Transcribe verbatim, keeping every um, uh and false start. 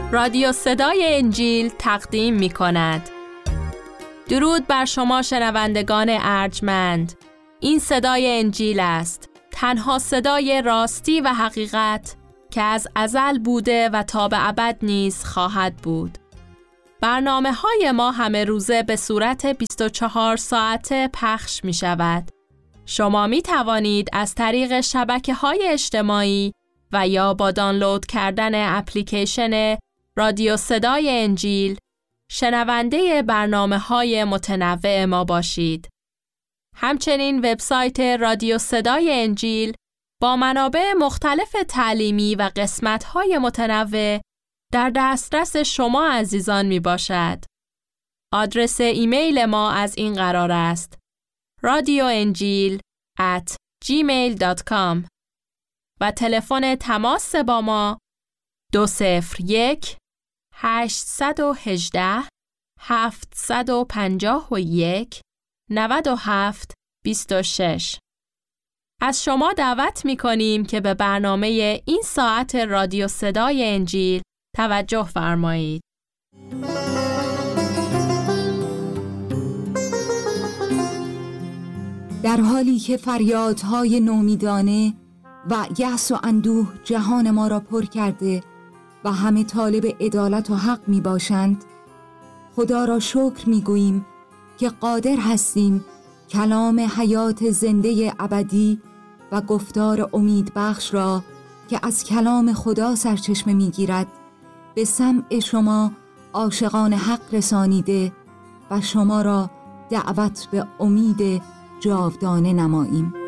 رادیو صدای انجیل تقدیم می کند. درود بر شما شنوندگان ارجمند. این صدای انجیل است، تنها صدای راستی و حقیقت که از ازل بوده و تا به ابد نیز خواهد بود. برنامه های ما همه روزه به صورت بیست و چهار ساعته پخش می شود. شما می توانید از طریق شبکه های اجتماعی و یا با دانلود کردن اپلیکیشن رادیو صدای انجیل شنونده برنامه های متنوع ما باشید. همچنین وبسایت رادیو صدای انجیل با منابع مختلف تعلیمی و قسمت های متنوع در دسترس شما عزیزان می باشد. آدرس ایمیل ما از این قرار است: رادیو انجیل ات جیمیل دات کام و تلفن تماس با ما دو صفر یک هشت یک هشت هفت پنج یک نه هفت دو شش. از شما دعوت می کنیم که به برنامه این ساعت رادیو صدای انجیل توجه فرمایید. در حالی که فریادهای نومیدانه و یأس و اندوه جهان ما را پر کرده و همه طالب عدالت و حق می باشند، خدا را شکر می گوییم که قادر هستیم کلام حیات زنده ابدی و گفتار امید بخش را که از کلام خدا سرچشمه می گیرد به سمع شما عاشقان حق رسانیده و شما را دعوت به امید جاودانه نماییم.